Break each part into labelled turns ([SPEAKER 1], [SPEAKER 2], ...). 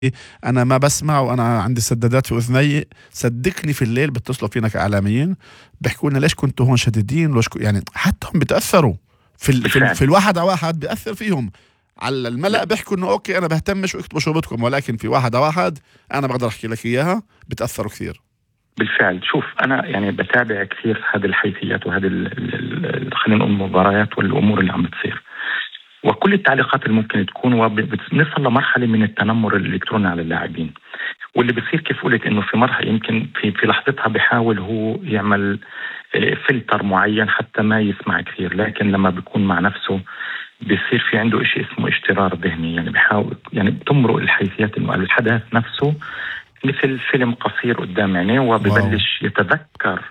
[SPEAKER 1] انا ما بسمع وانا عندي سدادات في اذني. صدقني في الليل بيتصلوا فينا كاعلاميين بيحكوا لنا ليش كنتوا هون شديدين، ليش يعني حتى هم بتاثروا في الواحد على واحد بياثر فيهم. على الملأ بيحكوا انه اوكي انا بهتمش واكتبوا شو بدكم، ولكن في واحد على واحد انا بقدر احكي لك اياها بتاثروا كثير.
[SPEAKER 2] بالفعل. شوف أنا يعني بتابع كثير هذه الحيثيات وهذه خلينا نقول المباريات والأمور اللي عم بتصير، وكل التعليقات اللي ممكن تكون، وبنصل لمرحلة من التنمر الإلكتروني على اللاعبين. واللي بصير كيف قلت إنه في مرحلة يمكن في لحظتها بيحاول هو يعمل فلتر معين حتى ما يسمع كثير، لكن لما بيكون مع نفسه بيصير في عنده إشي اسمه اشترار ذهني، يعني بيحاول يعني بتمرق الحيثيات الحدث نفسه مثل فيلم قصير قدام عينيه، وببلش يتذكر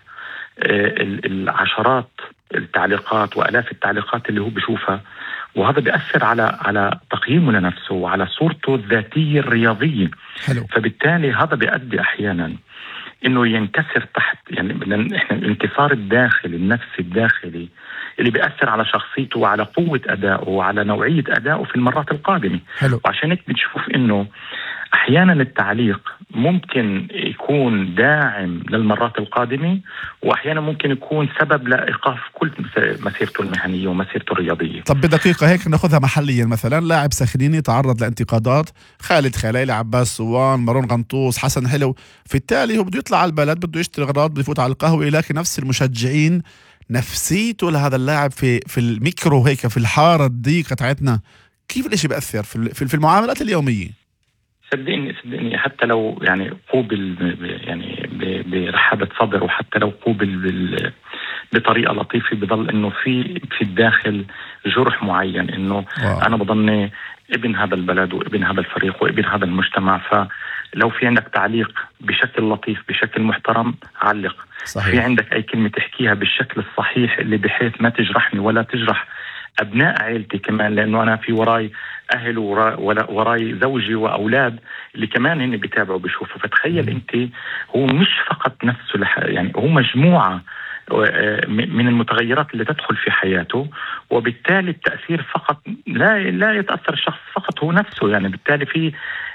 [SPEAKER 2] العشرات التعليقات وآلاف التعليقات اللي هو بيشوفها، وهذا بيأثر على تقييمه لنفسه وعلى صورته الذاتية الرياضية.
[SPEAKER 1] حلو.
[SPEAKER 2] فبالتالي هذا بيؤدي أحيانا إنه ينكسر تحت، يعني إحنا الانكسار الداخلي النفسي الداخلي اللي بيأثر على شخصيته وعلى قوة أدائه وعلى نوعية أدائه في المرات القادمة.
[SPEAKER 1] حلو.
[SPEAKER 2] وعشان هيك بنشوف إنه أحيانا التعليق ممكن يكون داعم للمرات القادمة، وأحيانا ممكن يكون سبب لإيقاف كل مسيرته المهنية ومسيرته الرياضية.
[SPEAKER 1] طب بدقيقة هيك ناخذها محليا، مثلا لاعب سخنيني تعرض لانتقادات، خالد خليلي، عباس صوان، مارون غنطوس، حسن حلو، في التالي هو بده يطلع على البلد، بده يشتري أغراض، بده يفوت على القهوة، لكن نفس المشجعين نفسيته لهذا اللاعب في الميكرو هيك في الحارة الضيقة تاعتنا. كيف الاشي بأثر في المعاملات اليومية؟
[SPEAKER 2] صدقني حتى لو يعني قوبل يعني برحابة صدر، وحتى لو قوبل بطريقة لطيفة، بضل انه في الداخل جرح معين، انه انا بضلني ابن هذا البلد وابن هذا الفريق وابن هذا المجتمع. فلو في عندك تعليق بشكل لطيف بشكل محترم علق.
[SPEAKER 1] صحيح.
[SPEAKER 2] في عندك اي كلمة تحكيها بالشكل الصحيح اللي بحيث ما تجرحني ولا تجرح أبناء عائلتي كمان، لأنه أنا في وراي أهل وراي زوجي وأولاد اللي كمان هن بيتابعوا بيشوفوا. فتخيل أنت هو مش فقط نفسه يعني هو مجموعة من المتغيرات اللي تدخل في حياته، وبالتالي التأثير فقط لا يتأثر الشخص فقط هو نفسه، يعني بالتالي في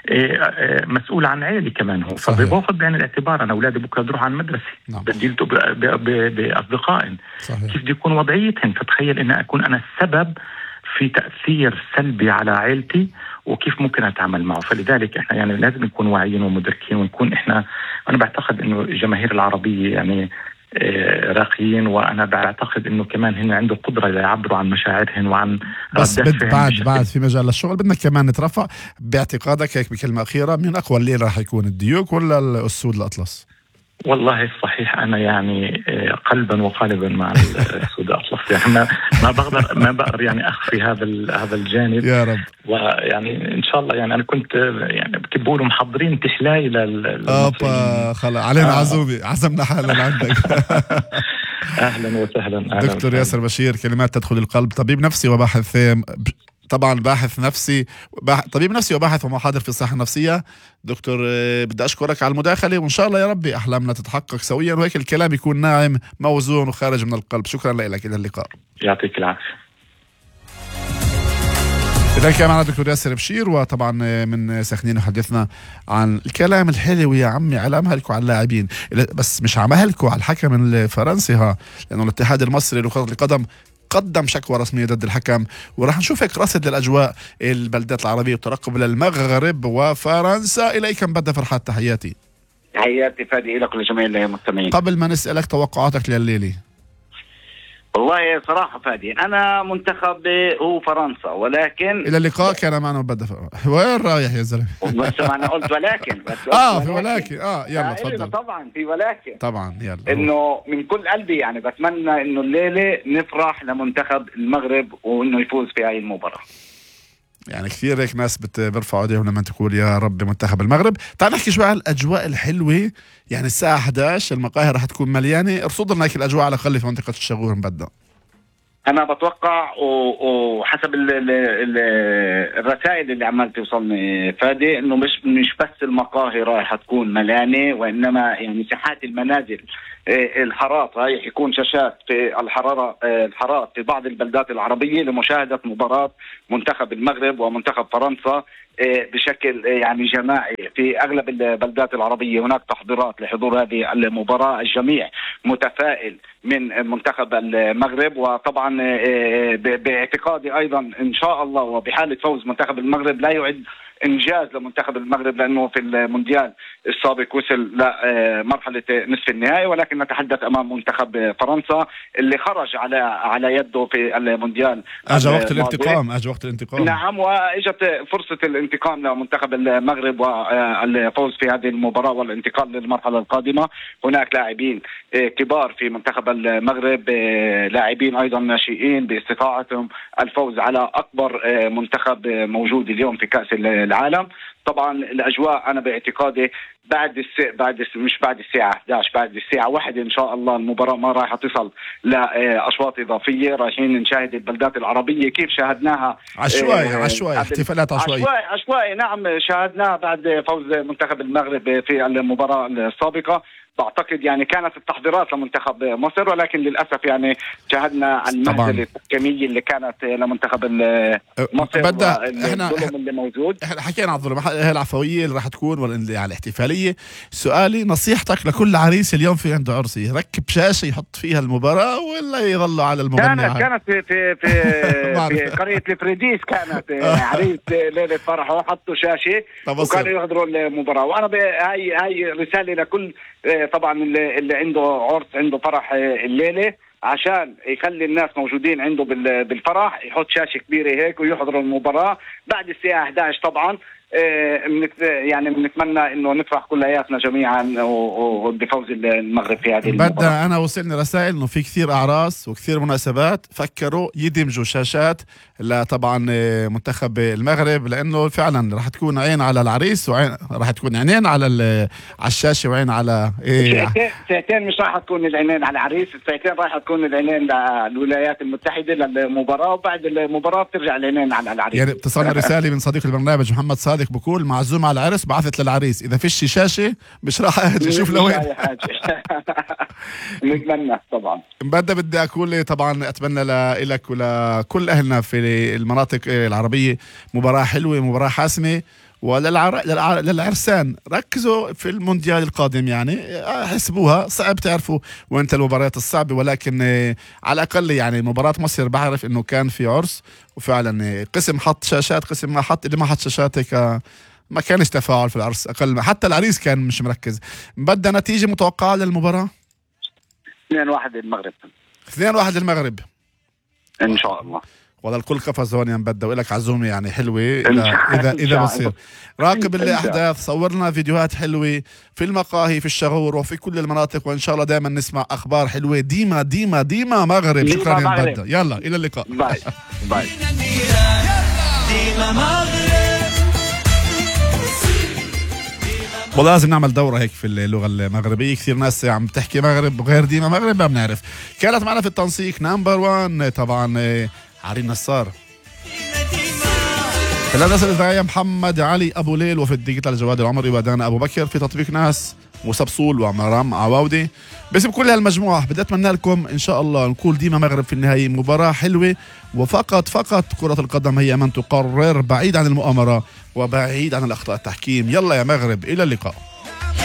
[SPEAKER 2] مسؤول عن عائلي كمان هو. فباخذ بعين الاعتبار أنا أولادي بكرة يروحوا على المدرسة، بديلته بأصدقائهم، كيف بده يكون وضعيتهم. فتخيل أن أكون أنا السبب في تأثير سلبي على عائلتي، وكيف ممكن أتعامل معه. فلذلك إحنا يعني لازم نكون واعيين ومدركين، ونكون أنا بعتقد إنه الجماهير العربية يعني راقيين، وأنا بعتقد إنه كمان هن عنده قدرة يعبروا عن مشاعرهم وعن
[SPEAKER 1] بس بعد في مجال للشغل بدنا كمان نترفع. باعتقادك هيك بكلمة أخيرة، من أقوى الليل راح يكون الديوك ولا الأسود الأطلس؟
[SPEAKER 2] والله الصحيح أنا يعني قلبا وقالبا مع الأسود الأطلس، يعني ما بقدر يعني أخفي هذا الجانب
[SPEAKER 1] يا رب.
[SPEAKER 2] ويعني إن شاء الله يعني أنا كنت يعني بقولوا محضرين تحلاي
[SPEAKER 1] خلاص علينا عزومة، عزمنا حالنا عندك.
[SPEAKER 2] أهلا وسهلا.
[SPEAKER 1] دكتور ياسر بشير، كلمات تدخل القلب، طبيب نفسي وباحث، طبعا باحث نفسي، طبيب نفسي وباحث ومحاضر في الصحة النفسية. دكتور بدي أشكرك على المداخلة، وإن شاء الله يا ربي أحلامنا تتحقق سويا، وهيك الكلام يكون ناعم موزون وخارج من القلب. شكرا لك، إلى اللقاء.
[SPEAKER 2] يعطيك العافية.
[SPEAKER 1] إذا كان معنا دكتور ياسر بشير، وطبعا من سخنين حدثنا عن الكلام الحلو يا عمي على مهلكوا على اللاعبين، بس مش على مهلكوا على الحكم الفرنسي، لأنه الاتحاد المصري لكرة القدم قدم شكوى رسمية ضد الحكم، وراح نشوف هيك رصد للأجواء البلدات العربية وترقب للمغرب وفرنسا. إليكم بدأ فرحات، تحياتي
[SPEAKER 3] فادي لك ولجميع المستمعين.
[SPEAKER 1] قبل ما نسألك توقعاتك لليلة،
[SPEAKER 3] والله صراحة فادي أنا منتخب هو فرنسا، ولكن
[SPEAKER 1] إلى اللقاء. كان معنا بدأ وين رايح يا زلمة؟
[SPEAKER 3] بس أنا قلت ولكن
[SPEAKER 1] في ولكن يلا تفضل.
[SPEAKER 3] طبعا في ولكن
[SPEAKER 1] طبعا يلا،
[SPEAKER 3] إنه من كل قلبي يعني بتمنى إنه الليلة نفرح لمنتخب المغرب وإنه يفوز في هاي المباراة.
[SPEAKER 1] يعني كثير هيك ناس بيرفعوا ايديهم لما تقول يا رب منتخب المغرب. تعال نحكي شوي على الاجواء الحلوه، يعني الساعه 11 المقاهي راح تكون مليانه، ارصد لنا هيك الاجواء على الاقل في منطقه الشغور مبدا.
[SPEAKER 3] انا بتوقع وحسب الرسائل اللي عمال توصلني فادي انه مش بس المقاهي رايحه تكون مليانه، وانما يعني ساحات المنازل الحارات رايح يكون شاشات في الحارات في بعض البلدات العربيه لمشاهده مباراه منتخب المغرب ومنتخب فرنسا بشكل يعني جماعي في أغلب البلدات العربية. هناك تحضيرات لحضور هذه المباراة. الجميع متفائل من منتخب المغرب، وطبعا باعتقادي أيضا إن شاء الله وبحالة فوز منتخب المغرب لا يعد إنجاز لمنتخب المغرب، لأنه في المونديال السابق وصل لمرحلة نصف النهائي، ولكن نتحدث أمام منتخب فرنسا اللي خرج على يده في المونديال.
[SPEAKER 1] أجا وقت الانتقام.
[SPEAKER 3] نعم، وإجت فرصة الانتقام لمنتخب المغرب والفوز في هذه المباراة والانتقال للمرحلة القادمة. هناك لاعبين كبار في منتخب المغرب، لاعبين أيضا ناشئين باستطاعتهم الفوز على أكبر منتخب موجود اليوم في كأس العالم. طبعا الأجواء أنا باعتقادي مش بعد الساعة 11، بعد الساعة 1 إن شاء الله المباراة ما راح تصل لأشواط إضافية. رايحين نشاهد البلدات العربية كيف شاهدناها
[SPEAKER 1] عشوائي احتفالات
[SPEAKER 3] عشوائي. نعم، شاهدناها بعد فوز منتخب المغرب في المباراة السابقة. بعتقد يعني كانت التحضيرات لمنتخب مصر، ولكن للأسف يعني شاهدنا المهزلة التحكيمية اللي كانت لمنتخب مصر والظلم اللي موجود.
[SPEAKER 1] احنا حكينا عن الظلم، هي العفوية اللي راح تكون ولا على الاحتفالية. سؤالي نصيحتك لكل عريس اليوم في عنده عرس، يركب شاشة يحط فيها المباراة ولا يظل على المغني؟
[SPEAKER 3] كانت في قرية الفريديس كانت عريس ليلة فرحه حطوا شاشة وكانوا يحضروا المباراة. وأنا هاي رسالة لكل طبعا اللي عنده عرس عنده فرح الليلة، عشان يخلي الناس موجودين عنده بالفرح، يحط شاشة كبيرة هيك ويحضروا المباراة بعد الساعة 11. طبعا يعني بنتمنى انه نفرح كلياتنا جميعا بفوز المغرب في هذه المباراة.
[SPEAKER 1] انا وصلني رسائل انه في كثير اعراس وكثير مناسبات فكروا يدمجوا شاشات طبعا منتخب المغرب، لانه فعلا راح تكون عين على العريس وعين راح تكون عينين على الشاشه وعين على
[SPEAKER 3] ساعتين مش راح تكون العينين على العريس، ساعتين راح تكون العينين للولايات المتحدة للمباراة، وبعد المباراة بترجع العينين على العريس. يعني
[SPEAKER 1] اتصلنا رسالة من صديق البرنامج محمد صادق بقول معزوم على العرس بعثت للعريس، اذا فيش شاشة مش راح اشوف لوين.
[SPEAKER 3] نتمنى طبعا.
[SPEAKER 1] بدي اقول طبعا اتمنى لك ولكل اهلنا في المناطق العربية مباراة حلوة، مباراة حاسمة، وللعرسان ركزوا في المونديال القادم، يعني حسبوها. صعب تعرفوا وانت المباريات الصعبة، ولكن على الأقل يعني مباراة مصر بعرف انه كان في عرس وفعلا قسم حط شاشات قسم ما حط، اللي ما حط شاشات هيك ما كانش تفاعل في العرس، أقل حتى العريس كان مش مركز. بدأ نتيجة متوقعة للمباراة
[SPEAKER 3] 2-1 المغرب.
[SPEAKER 1] 2-1 المغرب
[SPEAKER 3] ان شاء الله.
[SPEAKER 1] والله الكل قفز هون يا مبدأ، ولك عزومة يعني حلوة إذا بصير. راقب الأحداث، صورنا فيديوهات حلوة في المقاهي في الشغور وفي كل المناطق، وإن شاء الله دائما نسمع أخبار حلوة. ديما ديما ديما مغرب. شكرا يا مبدأ، يلا إلى اللقاء.
[SPEAKER 3] باي باي.
[SPEAKER 1] والله لازم نعمل دورة هيك في اللغة المغربية، كثير ناس عم تحكي مغرب غير ديما مغرب ما بنعرف. كانت معنا في التنسيق نمبر 1 طبعا عرين نصار، في الهندسة الإذاعية محمد علي أبو ليل، وفي الديجيتال جواد العمري ودانا أبو بكر، في تطبيق ناس وسبصول ومرام عواودي. باسم كل هالمجموعة بدي أتمنى لكم إن شاء الله نقول ديما مغرب في النهاية مباراة حلوة، وفقط كرة القدم هي من تقرر، بعيد عن المؤامرة وبعيد عن الأخطاء التحكيم. يلا يا مغرب إلى اللقاء.